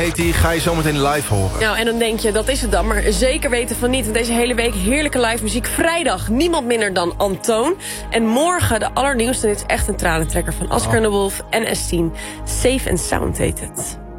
heet die, ga je zometeen live horen. Nou, en dan denk je, dat is het dan. Maar zeker weten van niet. Want deze hele week heerlijke live muziek. Vrijdag niemand minder dan Antoon. En morgen de allernieuwste. Dit is echt een tranentrekker van Oscar and the Wolf en S10. Safe and Sound heet het.